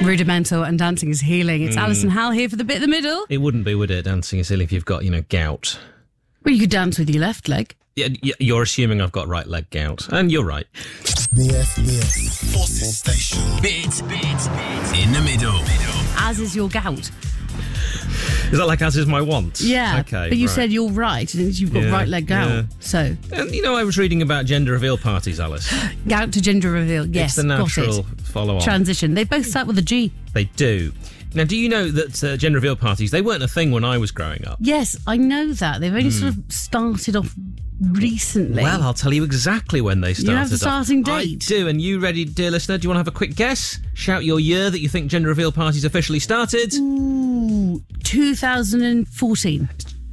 Rudimental and Dancing is Healing. It's Alison Hal here for the bit in the middle. It wouldn't be, would it? Dancing is healing if you've got, gout. Well, you could dance with your left leg. Yeah, you're assuming I've got right leg gout, and you're right. BF Forces Station. Bit in the middle. As is your gout. Is that like as is my want? Yeah. Okay. But you right. said you're right, and you've got right leg gout. Yeah. So. And I was reading about gender reveal parties, Alice. Gout to gender reveal. Yes, it's the natural got it. follow-on. Transition. They both start with a G. They do. Now, do you know that gender reveal parties, they weren't a thing when I was growing up? Yes, I know that. They've only sort of started off recently. Well, I'll tell you exactly when they started. You have the starting off. date. I do, and you ready, dear listener? Do you want to have a quick guess? Shout your year that you think gender reveal parties officially started. Ooh, 2014.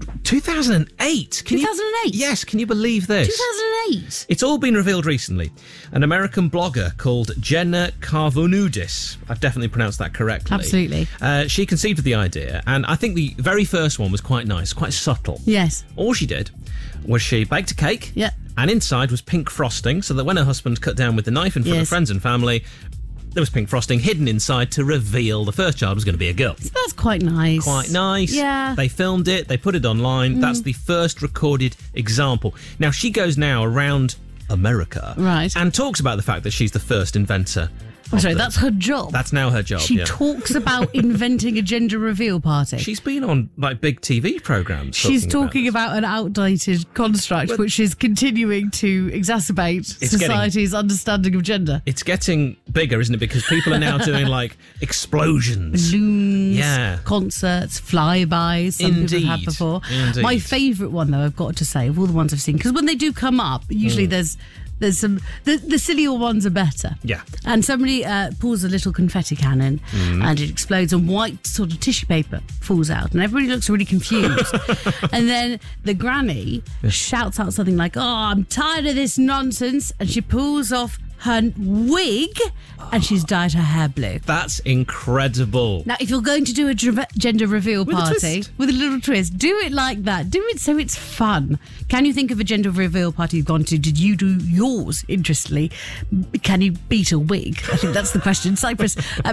2008. 2008? Yes, can you believe this? 2008? It's all been revealed recently. An American blogger called Jenna Karvonoudis, I've definitely pronounced that correctly. Absolutely. She conceived of the idea, and I think the very first one was quite nice, quite subtle. Yes. All she did was she baked a cake, Yeah. and inside was pink frosting, so that when her husband cut down with the knife in front of friends and family, there was pink frosting hidden inside to reveal the first child was going to be a girl. So that's quite nice. Quite nice. Yeah. They filmed it, they put it online. That's the first recorded example. Now, she goes now around America and talks about the fact that she's the first inventor. That's her job. That's now her job. She talks about inventing a gender reveal party. She's been on big TV programs. She's talking about an outdated construct which is continuing to exacerbate society's understanding of gender. It's getting bigger, isn't it? Because people are now doing explosions, balloons, concerts, flybys. Some people have had before. Indeed. My favourite one, though, I've got to say, of all the ones I've seen, because when they do come up, usually there's some the sillier ones are better. Yeah. And somebody pulls a little confetti cannon and it explodes and white sort of tissue paper falls out and everybody looks really confused. And then the granny shouts out something like, "Oh, I'm tired of this nonsense," and she pulls off her wig and she's dyed her hair blue. That's incredible. Now, if you're going to do a gender reveal party with a little twist, do it like that. Do it so it's fun. Can you think of a gender reveal party you've gone to? Did you do yours, interestingly? Can you beat a wig? I think that's the question. Cyprus.